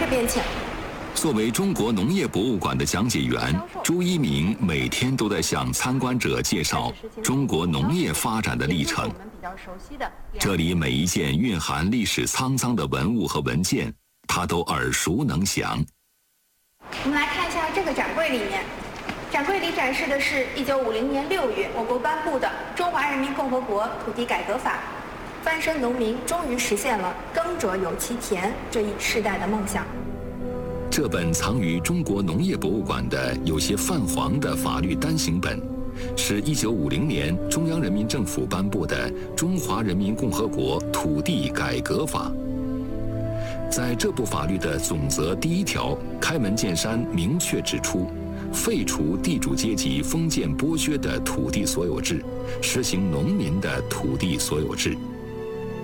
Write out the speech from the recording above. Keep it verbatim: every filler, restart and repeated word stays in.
势变迁。 作为中国农业博物馆的讲解员，朱一鸣每天都在向参观者介绍中国农业发展的历程。这里每一件蕴含历史沧桑的文物和文件，他都耳熟能详。 我们来看一下这个展柜里面，展柜里展示的是一九五零年六月我国颁布的《中华人民共和国土地改革法》，翻身农民终于实现了耕者有其田这一世代的梦想。 这本藏于中国农业博物馆的有些泛黄的法律单行本，是一九五零年中央人民政府颁布的《中华人民共和国土地改革法》。在这部法律的总则第一条开门见山明确指出，废除地主阶级封建剥削的土地所有制，实行农民的土地所有制。